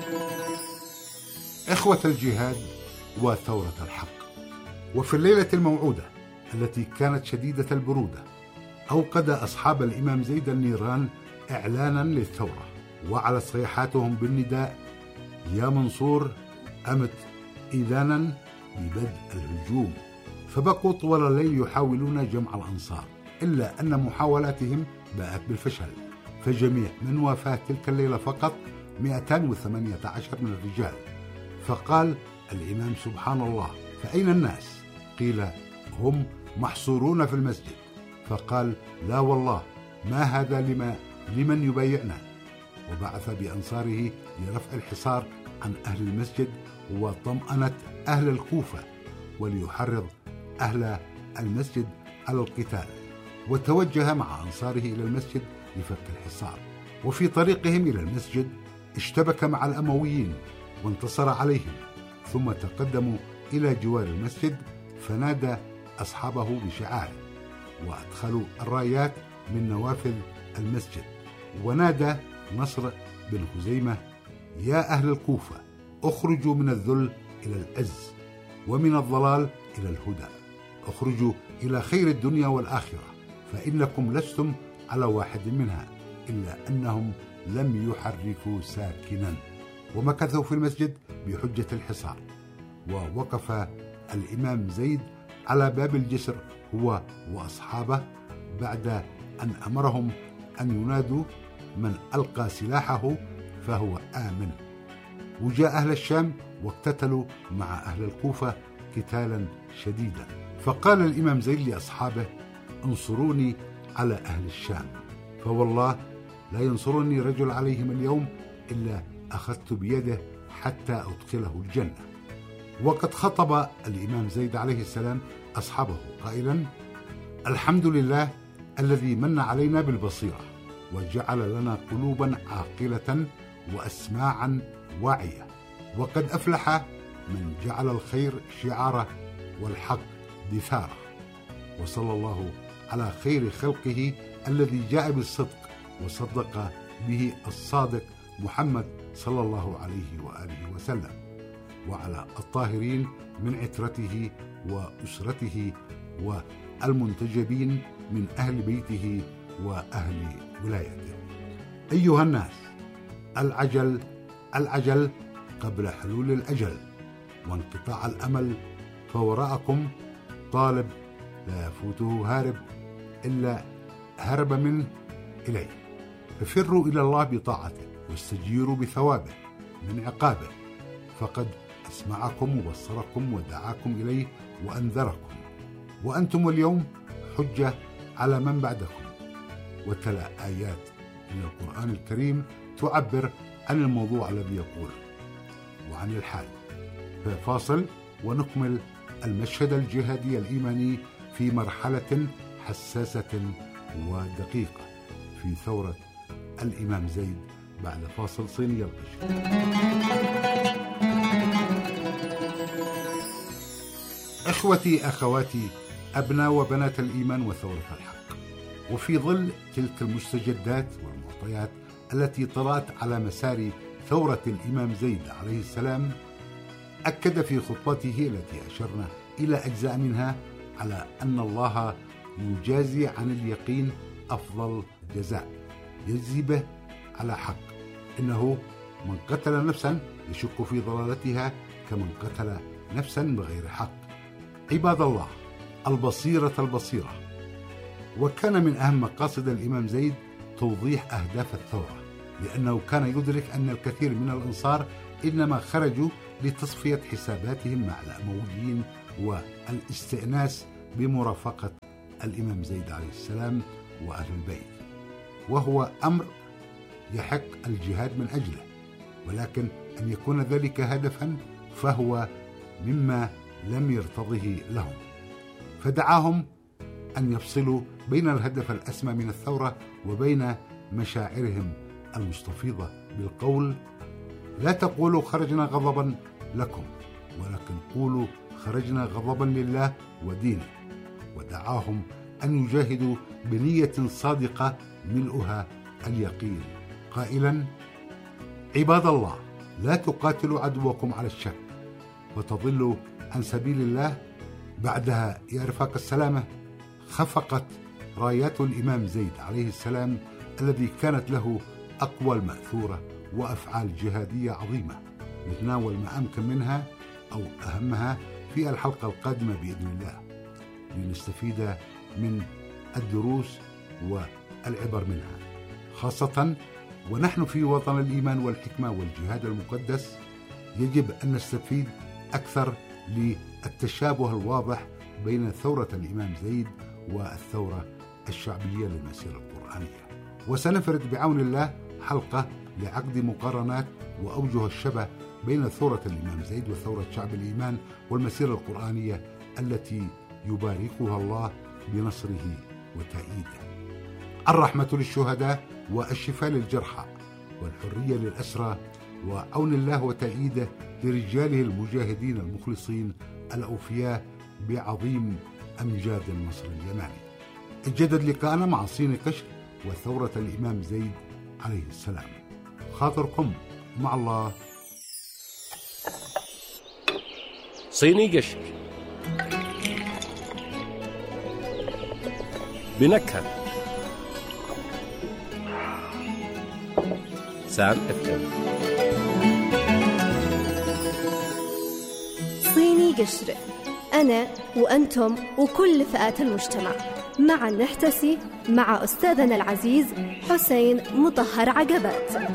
إخوة الجهاد وثورة الحق. وفي الليلة الموعودة التي كانت شديدة البرودة أوقد أصحاب الإمام زيد النيران إعلانا للثورة، وعلى صيحاتهم بالنداء: يا منصور أمت إذانا ببدء الهجوم. فبقوا طوال الليل يحاولون جمع الأنصار، إلا أن محاولاتهم باءت بالفشل، فجميع من وافاه تلك الليلة فقط 218 من الرجال. فقال الإمام: سبحان الله، فأين الناس؟ قيل: هم محصورون في المسجد. فقال: لا والله، ما هذا لمن يبايعنا. وبعث بأنصاره لرفع الحصار عن أهل المسجد وطمأنة أهل الكوفة، وليحرض أهل المسجد على القتال. وتوجه مع أنصاره إلى المسجد لفك الحصار. وفي طريقهم إلى المسجد اشتبك مع الأمويين وانتصر عليهم، ثم تقدموا إلى جوار المسجد فنادى أصحابه بشعاره، وأدخلوا الرايات من نوافذ المسجد. ونادى نصر بن خزيمة: يا أهل الكوفة، اخرجوا من الذل إلى العز، ومن الضلال إلى الهدى، اخرجوا إلى خير الدنيا والآخرة، فإنكم لستم على واحد منها، إلا أنهم لم يحركوا ساكنا. ومكثوا في المسجد بحجة الحصار. ووقف الإمام زيد على باب الجسر هو وأصحابه بعد أن أمرهم أن ينادوا: من ألقى سلاحه فهو آمن. وجاء أهل الشام واقتتلوا مع أهل الكوفة قتالا شديدا. فقال الإمام زيد لأصحابه: انصروني على أهل الشام، فوالله لا ينصرني رجل عليهم اليوم إلا أخذت بيده حتى أدخله الجنة. وقد خطب الإمام زيد عليه السلام أصحابه قائلا: الحمد لله الذي من علينا بالبصيرة، وجعل لنا قلوبا عاقلة وأسماعا واعية، وقد أفلح من جعل الخير شعاره والحق دثاره. وصلى الله على خير خلقه الذي جاء بالصدق وصدق به الصادق محمد صلى الله عليه وآله وسلم، وعلى الطاهرين من عترته وأسرته والمنتجبين من أهل بيته وأهل ولايته. أيها الناس، العجل قبل حلول الأجل وانقطاع الأمل، فوراءكم طالب لا يفوته هارب إلا هرب منه إليه. ففروا إلى الله بطاعته، واستجيروا بثوابه من عقابه، فقد أسمعكم وبصركم ودعاكم إليه وأنذركم، وأنتم اليوم حجة على من بعدكم. وتلا آيات من القرآن الكريم تعبر عن الموضوع الذي يقول وعن الحال. فاصل ونكمل المشهد الجهادي الإيماني في مرحلة حساسة ودقيقة في ثورة الإمام زيد بعد فاصل صيني القش. إخوتي أخواتي، أبناء وبنات الإيمان وثورة الحق، وفي ظل تلك المستجدات والمعطيات التي طرأت على مسار ثورة الإمام زيد عليه السلام، أكد في خطبته التي أشرنا إلى أجزاء منها على أن الله يجازي عن اليقين أفضل جزاء، يجزي به على حق. إنه من قتل نفسا يشك في ضلالتها كمن قتل نفسا بغير حق. عباد الله، البصيرة. وكان من أهم مقاصد الإمام زيد توضيح أهداف الثورة، لأنه كان يدرك أن الكثير من الأنصار إنما خرجوا لتصفية حساباتهم مع الأمويين والاستئناس بمرافقة الإمام زيد عليه السلام وأهل البيت، وهو أمر يحق الجهاد من أجله، ولكن أن يكون ذلك هدفا فهو مما لم يرتضه لهم. فدعاهم أن يفصلوا بين الهدف الأسمى من الثورة وبين مشاعرهم المستفيضة بالقول: لا تقولوا خرجنا غضبا لكم، ولكن قولوا خرجنا غضبا لله ودينه. ودعاهم أن يجاهدوا بنية صادقة ملؤها اليقين، قائلا: عباد الله، لا تقاتلوا عدوكم على الشك وتضلوا عن سبيل الله. بعدها يا رفاق السلامة خفقت رايات الإمام زيد عليه السلام الذي كانت له أقوال مأثورة وأفعال جهادية عظيمة. نتناول ما أمكن منها أو أهمها في الحلقة القادمة بإذن الله لنستفيد من الدروس والعبر منها، خاصة ونحن في وطن الإيمان والحكمة والجهاد المقدس. يجب أن نستفيد أكثر للتشابه الواضح بين ثورة الإمام زيد والثورة الشعبية للمسيرة القرآنية. وسنفرد بعون الله حلقة لعقد مقارنات وأوجه الشبه بين ثورة الإمام زيد وثورة شعب الإيمان والمسيرة القرآنية التي يباركها الله بنصره وتأييده. الرحمة للشهداء والشفاء للجرحى والحرية للأسرى وعون الله وتأييده لرجاله المجاهدين المخلصين الأوفياء بعظيم أمجاد النصر اليماني. اجدد لقاءنا مع صيني قشر وثورة الإمام زيد عليه السلام. خاطركم مع الله. صيني قشر بنكهة سام FM. صيني قشر، أنا وأنتم وكل فئات المجتمع معا نحتسي مع أستاذنا العزيز حسين مطهر عقبات.